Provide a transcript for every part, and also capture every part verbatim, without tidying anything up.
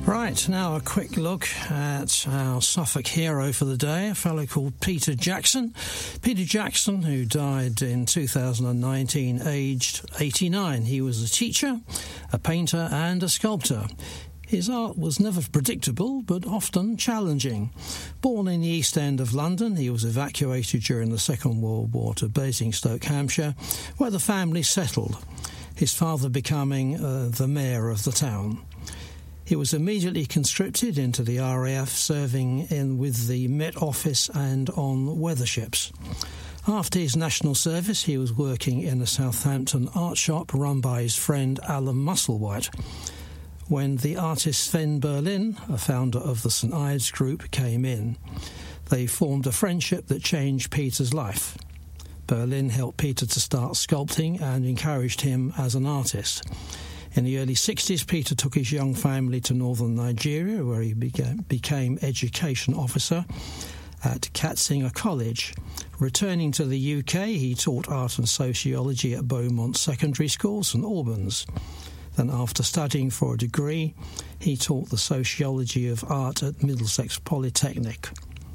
Right, now a quick look at our Suffolk hero for the day, a fellow called Peter Jackson. Peter Jackson, who died in two thousand nineteen, aged eighty-nine. He was a teacher, a painter and a sculptor. His art was never predictable, but often challenging. Born in the East End of London, he was evacuated during the Second World War to Basingstoke, Hampshire, where the family settled, his father becoming uh, the mayor of the town. He was immediately conscripted into the R A F, serving in with the Met Office and on weather ships. After his national service, he was working in a Southampton art shop run by his friend Alan Musselwhite. When the artist Sven Berlin, a founder of the St Ives Group, came in, they formed a friendship that changed Peter's life. Berlin helped Peter to start sculpting and encouraged him as an artist. In the early sixties, Peter took his young family to northern Nigeria, where he began, became education officer at Katzinger College. Returning to the U K, he taught art and sociology at Beaumont Secondary School, St Albans. Then, after studying for a degree, he taught the sociology of art at Middlesex Polytechnic.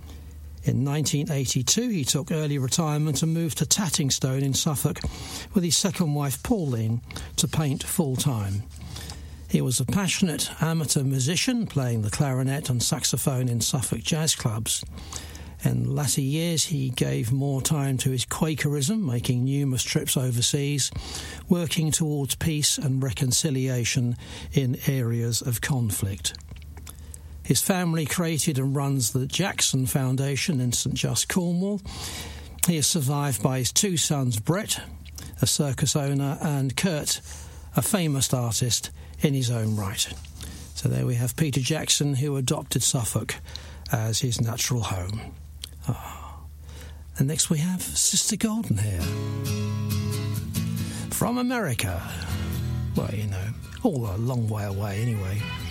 In nineteen eighty-two, he took early retirement and moved to Tattingstone in Suffolk with his second wife, Pauline, to paint full-time. He was a passionate amateur musician, playing the clarinet and saxophone in Suffolk jazz clubs. In latter years, he gave more time to his Quakerism, making numerous trips overseas, working towards peace and reconciliation in areas of conflict. His family created and runs the Jackson Foundation in St Just, Cornwall. He is survived by his two sons, Brett, a circus owner, and Kurt, a famous artist in his own right. So there we have Peter Jackson, who adopted Suffolk as his natural home. Oh. And next we have Sister Goldenhair from America. Well, you know, all a long way away anyway.